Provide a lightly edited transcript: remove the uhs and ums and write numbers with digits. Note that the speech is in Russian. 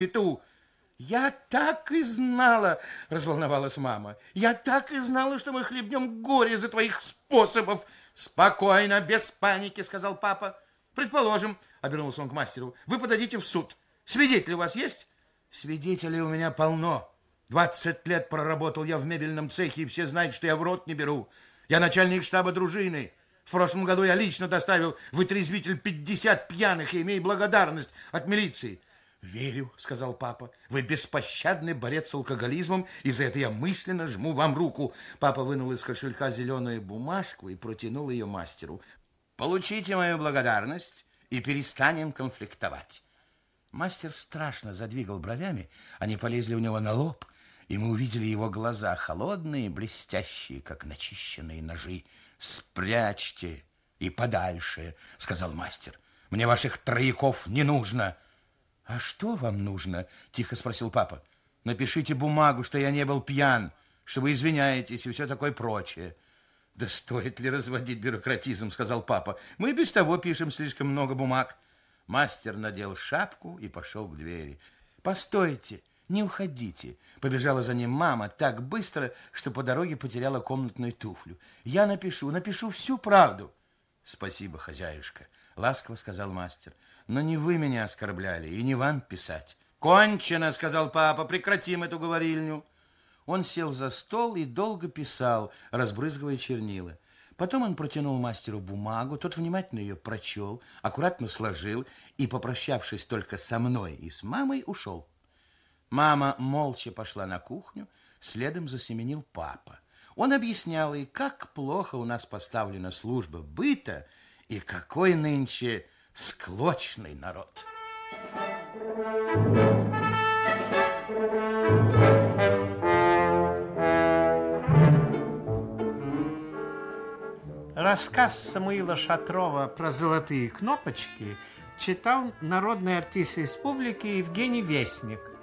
Пету. Я так и знала, разволновалась мама. Я так и знала, что мы хлебнем горе за твоих способов. Спокойно, без паники, сказал папа. Предположим, обернулся он к мастеру, вы подадите в суд. Свидетели у вас есть? Свидетелей у меня полно. 20 лет проработал я в мебельном цехе, и все знают, что я в рот не беру. Я начальник штаба дружины. В прошлом году я лично доставил в вытрезвитель 50 пьяных и имею благодарность от милиции. Верю, сказал папа. Вы беспощадный борец с алкоголизмом, и за это я мысленно жму вам руку. Папа вынул из кошелька зеленую бумажку и протянул ее мастеру. Получите мою благодарность и перестанем конфликтовать. Мастер страшно задвигал бровями, они полезли у него на лоб, и мы увидели его глаза, холодные, блестящие, как начищенные ножи. «Спрячьте и подальше», — сказал мастер. «Мне ваших трояков не нужно». «А что вам нужно?» – тихо спросил папа. «Напишите бумагу, что я не был пьян, что вы извиняетесь и все такое прочее». «Да стоит ли разводить бюрократизм?» – сказал папа. «Мы и без того пишем слишком много бумаг». Мастер надел шапку и пошел к двери. «Постойте, не уходите!» – побежала за ним мама так быстро, что по дороге потеряла комнатную туфлю. «Я напишу всю правду». «Спасибо, хозяюшка», – ласково сказал мастер. «Но не вы меня оскорбляли, и не вам писать». «Кончено», — сказал папа, — «прекратим эту говорильню». Он сел за стол и долго писал, разбрызгивая чернила. Потом он протянул мастеру бумагу, тот внимательно ее прочел, аккуратно сложил и, попрощавшись только со мной и с мамой, ушел. Мама молча пошла на кухню, следом засеменил папа. Он объяснял ей, как плохо у нас поставлена служба быта и какой нынче склочный народ. Рассказ Самуила Шатрова про золотые кнопочки читал народный артист республики Евгений Вестник.